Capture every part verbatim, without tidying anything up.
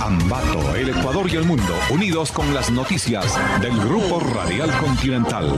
Ambato, el Ecuador y el mundo, unidos con las noticias del Grupo Radial Continental.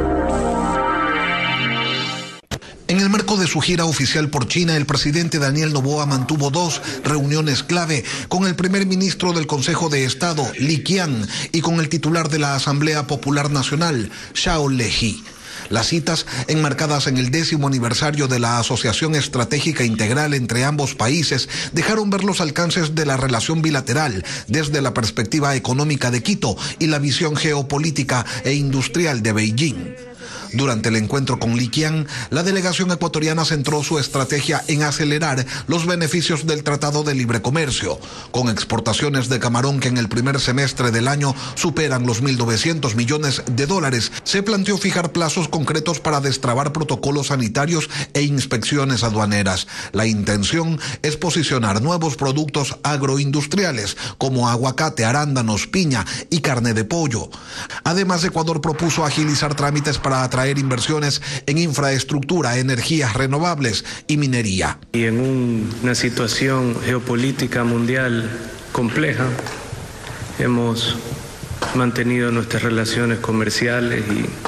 En el marco de su gira oficial por China, el presidente Daniel Noboa mantuvo dos reuniones clave con el primer ministro del Consejo de Estado, Li Qiang, y con el titular de la Asamblea Popular Nacional, Zhao Leji. Las citas, enmarcadas en el décimo aniversario de la Asociación Estratégica Integral entre ambos países, dejaron ver los alcances de la relación bilateral desde la perspectiva económica de Quito y la visión geopolítica e industrial de Beijing. Durante el encuentro con Li Qiang, la delegación ecuatoriana centró su estrategia en acelerar los beneficios del Tratado de Libre Comercio, con exportaciones de camarón que en el primer semestre del año superan los mil novecientos millones de dólares. Se planteó fijar plazos concretos para destrabar protocolos sanitarios e inspecciones aduaneras. La intención es posicionar nuevos productos agroindustriales como aguacate, arándanos, piña y carne de pollo. Además, Ecuador propuso agilizar trámites para atraer inversiones en infraestructura, energías renovables y minería. Y en un, una situación geopolítica mundial compleja, hemos mantenido nuestras relaciones comerciales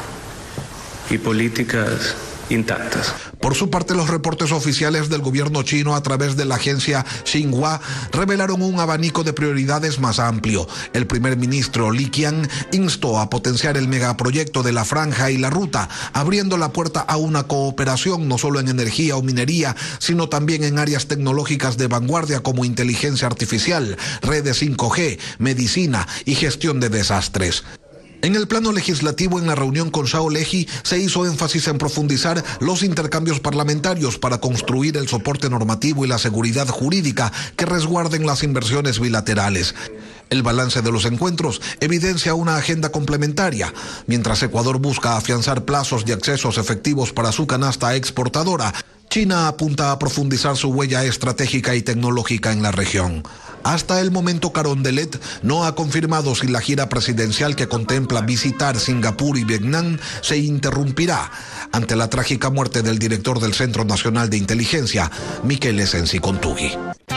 y, y políticas intactas. Por su parte, los reportes oficiales del gobierno chino a través de la agencia Xinhua revelaron un abanico de prioridades más amplio. El primer ministro Li Qiang instó a potenciar el megaproyecto de la Franja y la Ruta, abriendo la puerta a una cooperación no solo en energía o minería, sino también en áreas tecnológicas de vanguardia como inteligencia artificial, redes cinco G, medicina y gestión de desastres. En el plano legislativo, en la reunión con Zhao Leji, se hizo énfasis en profundizar los intercambios parlamentarios para construir el soporte normativo y la seguridad jurídica que resguarden las inversiones bilaterales. El balance de los encuentros evidencia una agenda complementaria. Mientras Ecuador busca afianzar plazos y accesos efectivos para su canasta exportadora, China apunta a profundizar su huella estratégica y tecnológica en la región. Hasta el momento, Carondelet no ha confirmado si la gira presidencial que contempla visitar Singapur y Vietnam se interrumpirá ante la trágica muerte del director del Centro Nacional de Inteligencia, Miquel Esensi Contugui.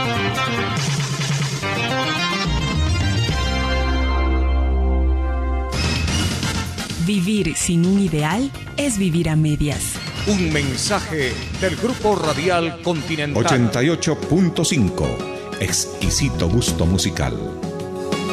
Vivir sin un ideal es vivir a medias. Un mensaje del Grupo Radial Continental. ochenta y ocho punto cinco. Exquisito gusto musical.